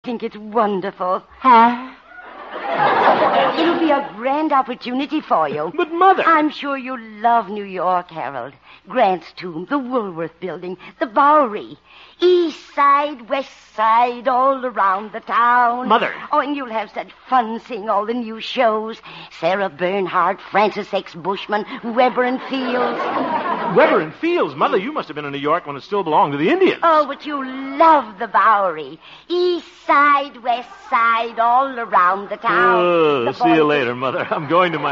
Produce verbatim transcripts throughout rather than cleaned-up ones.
think it's wonderful. Huh? It'll be a grand opportunity for you. But, Mother... I'm sure you love New York, Harold. Grant's Tomb, the Woolworth Building, the Bowery. East side, west side, all around the town. Mother. Oh, and you'll have such fun seeing all the new shows. Sarah Bernhardt, Francis X. Bushman, Weber and Fields. Weber and Fields? Mother, you must have been in New York when it still belonged to the Indians. Oh, but you love the Bowery. East side, west side, all around the town. Oh, the see you boys- later, Mother. I'm going to my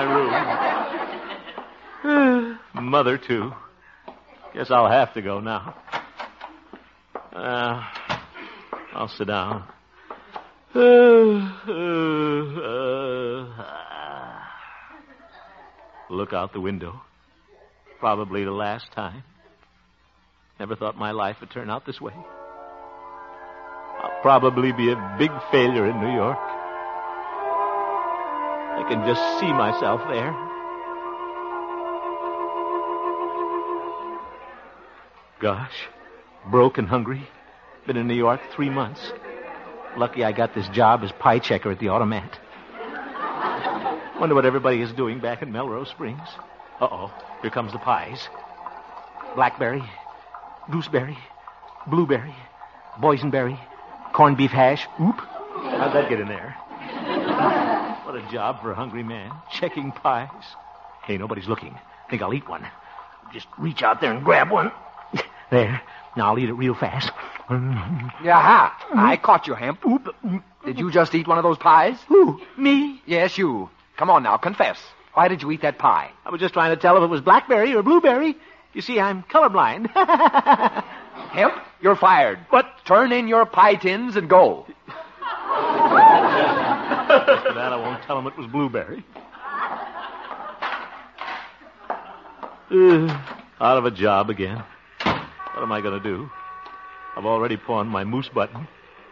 room. Mother, too. Guess I'll have to go now. Uh, I'll sit down. Look out the window. Probably the last time. Never thought my life would turn out this way. I'll probably be a big failure in New York. I can just see myself there. Gosh, broke and hungry. Been in New York three months. Lucky I got this job as pie checker at the automat. Wonder what everybody is doing back in Melrose Springs. Uh-oh, here comes the pies. Blackberry, gooseberry, blueberry, boysenberry, corned beef hash. Oop. How'd that get in there? What a job for a hungry man, checking pies. Hey, nobody's looking. Think I'll eat one. Just reach out there and grab one. There. Now I'll eat it real fast. Aha! I caught you, Hemp. Did you just eat one of those pies? Who? Me? Yes, you. Come on now, confess. Why did you eat that pie? I was just trying to tell if it was blackberry or blueberry. You see, I'm colorblind. Hemp, you're fired. But turn in your pie tins and go. After that, I won't tell him it was blueberry. Uh, out of a job again. What am I going to do? I've already pawned my moose button.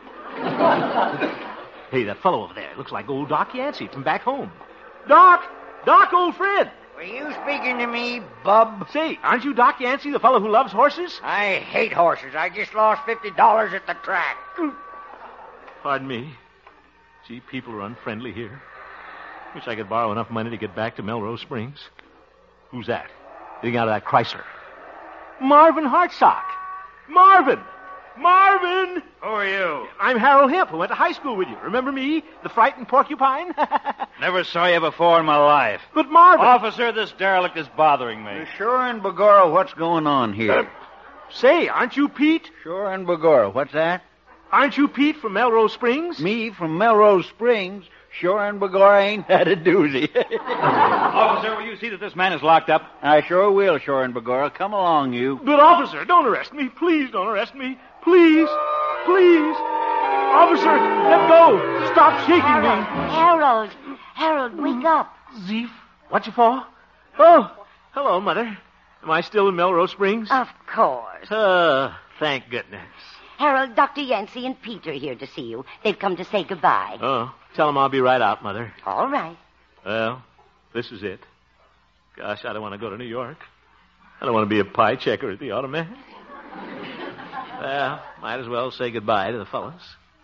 Hey, that fellow over there looks like old Doc Yancey from back home. Doc! Doc, old friend! Were you speaking to me, bub? Say, aren't you Doc Yancey, the fellow who loves horses? I hate horses. I just lost fifty dollars at the track. Pardon me. Gee, people are unfriendly here. Wish I could borrow enough money to get back to Melrose Springs. Who's that? Getting out of that Chrysler. Marvin Hartsock. Marvin! Marvin! Who are you? I'm Harold Hemp, who went to high school with you. Remember me? The frightened porcupine? Never saw you before in my life. But Marvin... Officer, this derelict is bothering me. Sure and Begorra, what's going on here? Uh, say, aren't you Pete? Sure and Begorra, what's that? Aren't you Pete from Melrose Springs? Me from Melrose Springs? Sure and Begorra, ain't that a doozy? Officer, will you see that this man is locked up? I sure will, Sure and Begorra. Come along, you. But, officer, don't arrest me. Please don't arrest me. Please. Please. Officer, let go. Stop shaking Harold, me. Harold, Harold, wake up. Zeef, what you for? Oh, hello, Mother. Am I still in Melrose Springs? Of course. Uh, thank goodness. Harold, Doctor Yancey and Pete are here to see you. They've come to say goodbye. Oh, tell them I'll be right out, Mother. All right. Well, this is it. Gosh, I don't want to go to New York. I don't want to be a pie checker at the automat. Well, might as well say goodbye to the fellas.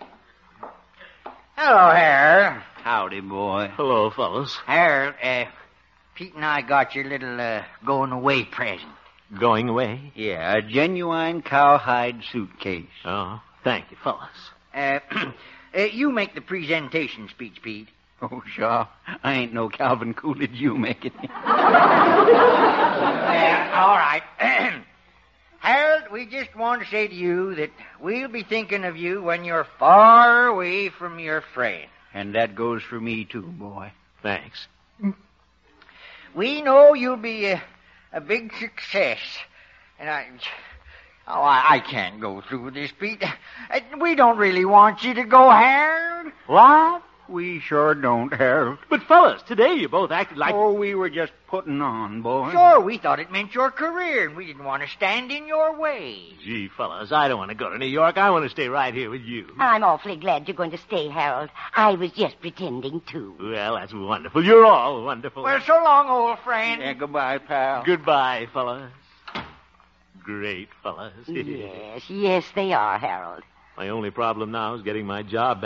Hello, Harold. Howdy, boy. Hello, fellas. Harold, uh, Pete and I got your little, uh, going-away present. Going away? Yeah, a genuine cowhide suitcase. Oh, thank you, fellas. Uh, uh, you make the presentation speech, Pete. Oh, sure. I ain't no Calvin Coolidge. You make it. uh, all right. Harold, we just want to say to you that we'll be thinking of you when you're far away from your friend. And that goes for me, too, boy. Thanks. We know you'll be a, a big success. And I... Oh, I, I can't go through this, Pete. Uh, We don't really want you to go, Harold. What? We sure don't, Harold. But, fellas, today you both acted like... Oh, we were just putting on, boy. Sure, we thought it meant your career, and we didn't want to stand in your way. Gee, fellas, I don't want to go to New York. I want to stay right here with you. I'm awfully glad you're going to stay, Harold. I was just pretending, too. Well, that's wonderful. You're all wonderful. Well, so long, old friend. Yeah, goodbye, pal. Goodbye, fellas. Great fellas. Yes, yes, they are, Harold. My only problem now is getting my job back.